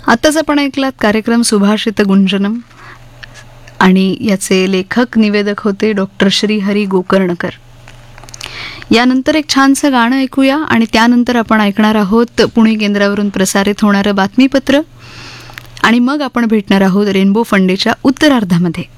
आत्ताच आपण ऐकलात कार्यक्रम सुभाषित गुंजनम आणि याचे लेखक निवेदक होते डॉक्टर श्रीहरी गोकर्णकर. यानंतर एक छानसं गाणं ऐकूया आणि त्यानंतर आपण ऐकणार आहोत पुणे केंद्रावरून प्रसारित होणारं बातमीपत्र आणि मग आपण भेटणार आहोत रेनबो फंडेच्या उत्तरार्धामध्ये.